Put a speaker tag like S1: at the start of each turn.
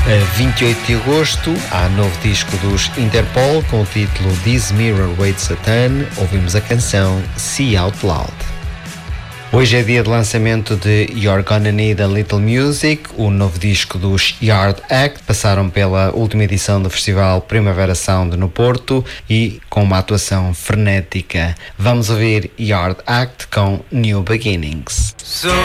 S1: A 28 de agosto há novo disco dos Interpol com o título This Mirror Waits Satan. Ouvimos a canção See Out Loud. Hoje é dia de lançamento de You're Gonna Need a Little Music, o novo disco dos Yard Act. Passaram pela última edição do Festival Primavera Sound no Porto e com uma atuação frenética. Vamos ouvir Yard Act com New Beginnings.